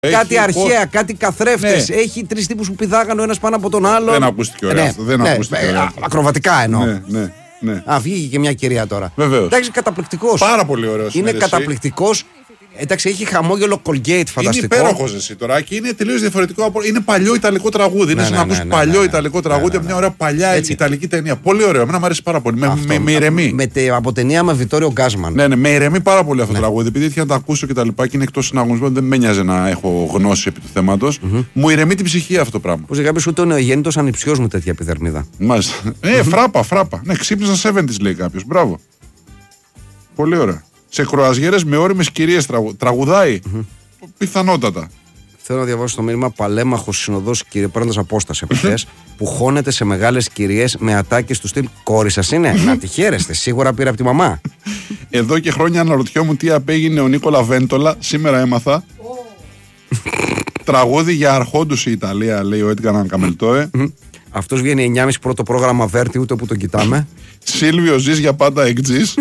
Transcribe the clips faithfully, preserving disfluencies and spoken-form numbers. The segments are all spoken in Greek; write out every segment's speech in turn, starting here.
Κάτι αρχαία, κάτι καθρέφτες. Ναι. Έχει τρεις τύπους που πηδάγανε ο ένας πάνω από τον άλλον. Δεν ακούστηκε ωραία. Ναι. Αυτό. Δεν ναι. ακούστηκε ωραία. Α, ακροβατικά εννοώ. Ναι, ναι, ναι. Α, βγήκε και μια κυρία τώρα. Βεβαίως. Εντάξει, καταπληκτικός. Πάρα πολύ ωραίος. Είναι καταπληκτικός. Εντάξει, έχει χαμόγελο Colgate, φανταστικό. Είναι υπέροχος εσύ τώρα και είναι τελείως διαφορετικό από. Είναι παλιό ιταλικό τραγούδι. Είναι ναι, σαν ναι, να ακούς ναι, ναι, παλιό ναι, ναι, ιταλικό τραγούδι από ναι, ναι, μια ωραία παλιά έτσι. Ιταλική ταινία. Πολύ ωραίο. Εμένα μου αρέσει πάρα πολύ. Αυτό, με, με ηρεμεί. Με, με, από ταινία με Βιτόριο Γκάσμαν. Ναι, ναι, με ηρεμεί πάρα πολύ αυτό το ναι. τραγούδι. Επειδή έτυχε να το ακούσω και τα λοιπά και είναι εκτός συναγωνισμού, δεν με νοιάζει να έχω γνώση επί του θέματος. Mm-hmm. Μου ηρεμεί την ψυχή αυτό το πράγμα. Πώ κάποιο ούτε ο νεογέννητος ανιψιός μου τέτοια επιδερμίδα. Μάλιστα. Ε, φράπα, φράπα. Ναι, ξύπνησαν εβδομήντα λέει κάποιο. Μπράβο. Πολύ ωραία. Σε κρουαζιέρες με όριμες κυρίες τραγου... τραγουδάει. Mm-hmm. Πιθανότατα. Θέλω να διαβάσω το μήνυμα Παλέμαχος συνοδός, κύριε, παίρνοντας απόσταση από χθες, που χώνεται σε μεγάλες κυρίες με ατάκες του στυλ. Κόρη σας είναι, να τη χαίρεστε. Σίγουρα πήρε από τη μαμά. Εδώ και χρόνια αναρωτιόμουν τι απέγινε ο Νίκολα Βέντολα. Σήμερα έμαθα. Τραγούδι για αρχόντους η Ιταλία, λέει ο Έντγκαρ Καμελτόε. Αυτός βγαίνει εννιά και μισή πρώτο πρόγραμμα Βέρτη, ούτε που τον κοιτάμε. Σίλβιο, ζεις για πάντα εκτζής.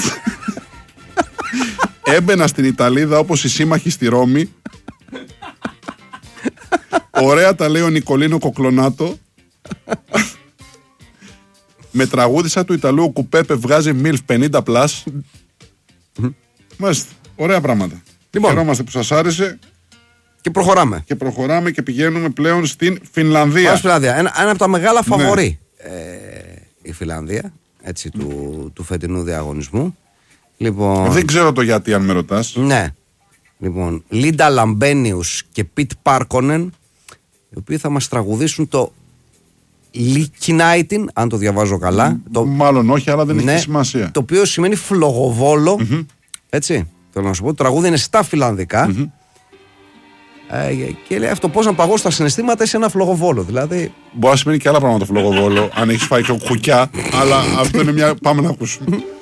Έμπαινα στην Ιταλίδα όπως οι σύμμαχοι στη Ρώμη. Ωραία τα λέει ο Νικολίνο Κοκλονάτο. Με τραγούδισα του Ιταλού ο Κουπέπε βγάζει Μιλφ πενήντα πλας. Μάλιστα, ωραία πράγματα. Λοιπόν, χαιρόμαστε που σας άρεσε. Και προχωράμε. Και προχωράμε και πηγαίνουμε πλέον στην Φινλανδία. Πάμε Φινλανδία. Ένα, ένα από τα μεγάλα φαβορί. Ναι. Ε, η Φινλανδία, έτσι, του, του φετινού διαγωνισμού. Λοιπόν, δεν ξέρω το γιατί, αν με ρωτάς. Ναι. Λοιπόν, Λίντα Λαμπένιους και Πιτ Πάρκονεν, οι οποίοι θα μας τραγουδήσουν το Λικινάιτιν, αν το διαβάζω καλά. Μ, το, μάλλον όχι, αλλά δεν ναι, έχει σημασία. Το οποίο σημαίνει φλογοβόλο. Mm-hmm. Έτσι, θέλω να σου πω. Το τραγούδι είναι στα φιλανδικά. Mm-hmm. Ε, και λέει αυτό, πώς να παγώσει τα συναισθήματα σε ένα φλογοβόλο. Δηλαδή... Μπορεί να σημαίνει και άλλα πράγματα το φλογοβόλο, αν έχει φάει και κουκιά, αλλά αυτό είναι μια. Πάμε να ακούσουμε.